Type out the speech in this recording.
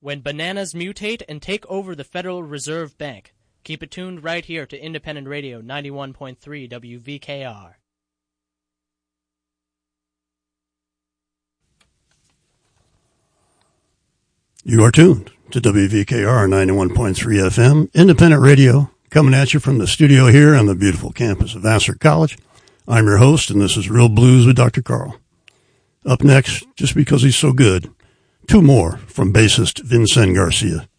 When bananas mutate and take over the Federal Reserve Bank. Keep it tuned right here to Independent Radio 91.3 WVKR. You are tuned to WVKR 91.3 FM, Independent Radio, coming at you from the studio here on the beautiful campus of Vassar College. I'm your host, and this is Real Blues with Dr. Carl. Up next, just because he's so good, two more from bassist Vincent Garcia.